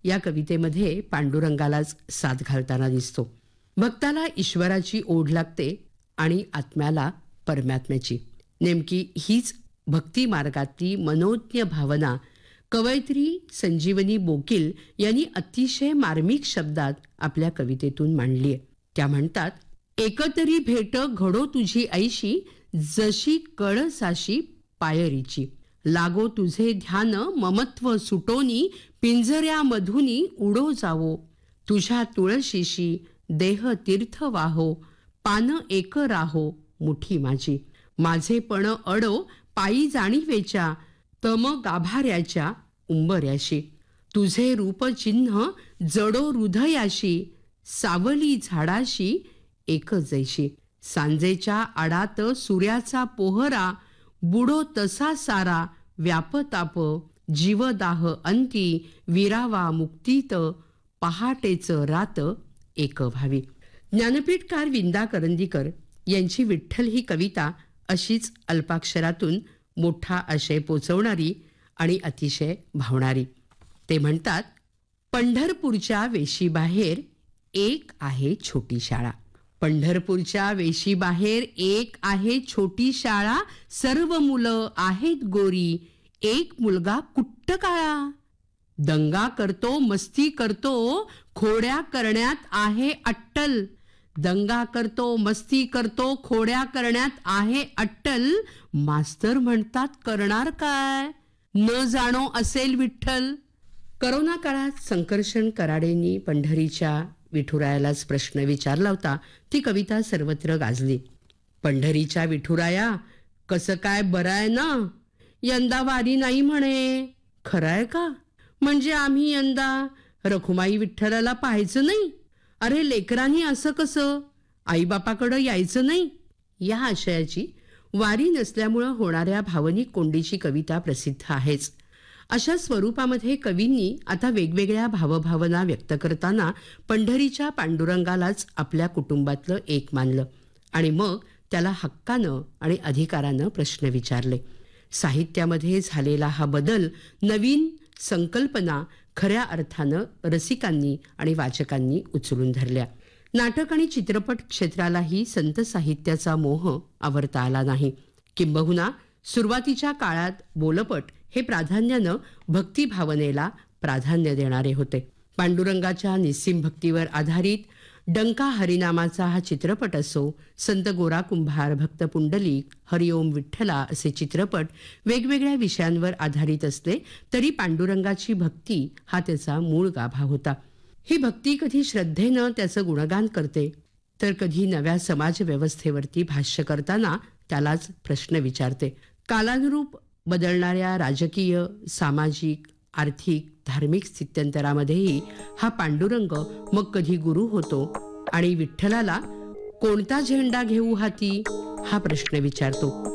या कवितेमध्ये पांडुरंगालाच साथ घालताना दिसतो. भक्ताला ईश्वराची ओढ लागते आणि आत्म्याला परमात्म्याची. नेमकी हीच भक्ती मार्गातली मनोज्ञ भावना कवयित्री संजीवनी बोकील यांनी अतिशय मार्मिक शब्दात आपल्या कवितेतून मांडली आहे. त्या म्हणतात, एकतरी भेट घडो तुझी ऐशी, जशी कळसाशी पायरीची. लागो तुझे ध्यान ममत्व सुटोनी, पिंजऱ्यामधुनी उडो जावो. तुझ्या तुळशीशी देह तीर्थ वाहो, पान एक राहो मुठी माझी. माझे पण अडो पायी जाणीवेच्या, तम गाभाऱ्याच्या उंबऱ्याशी. तुझे रूप चिन्ह जडो हृदयाशी, सावली झाडाशी एक जैशी. सांजेच्या आडात सूर्याचा पोहरा, बुडो तसा सारा व्यापताप. जीवदाह अंती विरावा मुक्तीत, पहाटेच रात एक व्हावी. ज्ञानपीठकार विंदा करंदीकर यांची विठ्ठल ही कविता अशीच अल्पाक्षरातून मोठा आशय पोचवणारी आणि अतिशय भावणारी. ते म्हणतात, पंढरपूरच्या वेशीबाहेर एक आहे छोटी शाळा. पंढरपूरच्या वेशीबाहेर एक आहे छोटी शाळा. सर्व मुलं आहेत गोरी, एक मुलगा कुट्ट काळा. दंगा करतो मस्ती करतो, खोड्या करण्यात आहे अट्टल. दंगा करतो मस्ती करतो, खोड्या करण्यात आहे अट्टल. मास्तर म्हणतात करणार काय, न जाणो असेल विठ्ठल. करोना काळात संकर्षण कराडेंनी पंढरीच्या विठुरायालाच प्रश्न विचारला होता. ती कविता सर्वत्र गाजली. पंढरीच्या विठुराया, कसं काय बराय ना? यंदा वारी नाही म्हणे, खराय का? म्हणजे आम्ही यंदा रखुमाई विठ्ठलाला पाहायचं नाही? अरे लेकरांनी असं कसं, आईबापाकडं यायचं नाही? या आशयाची वारी नसल्यामुळं होणाऱ्या भावनिक कोंडीची कविता प्रसिद्ध आहेच. अशा स्वरूपामध्ये कवींनी आता वेगवेगळ्या भावभावना व्यक्त करताना पंढरीच्या पांडुरंगालाच आपल्या कुटुंबातलं एक मानलं आणि मग त्याला हक्कानं आणि अधिकारानं प्रश्न विचारले. साहित्यामध्ये झालेला हा बदल, नवीन संकल्पना खऱ्या अर्थानं रसिकांनी आणि वाचकांनी उचलून धरल्या. नाटक आणि चित्रपट क्षेत्रालाही संत साहित्याचा मोह आवरता आला नाही. किंबहुना सुरुवातीच्या काळात बोलपट हे प्राधान्यानं भक्ती भावनेला प्राधान्य देणारे होते. पांडुरंगाच्या निस्सीम भक्तीवर आधारित डंका हरिनामाचा हा चित्रपट असो, संत गोरा कुंभार, भक्त पुंडलिक, हरिओम विठ्ठला असे चित्रपट वेगवेगळ्या विषयांवर आधारित असले तरी पांडुरंगाची भक्ती हा त्याचा मूळ गाभा होता. ही भक्ती कधी श्रद्धेनं त्याचं गुणगान करते, तर कधी नव्या समाज व्यवस्थेवरती भाष्य करताना त्यालाच प्रश्न विचारते. कालानुरूप बदलणाऱ्या राजकीय, सामाजिक, आर्थिक, धार्मिक स्थित्यंतरामध्येही हा पांडुरंग मग कधी गुरु होतो आणि विठ्ठलाला कोणता झेंडा घेऊ हाती हा प्रश्न विचारतो.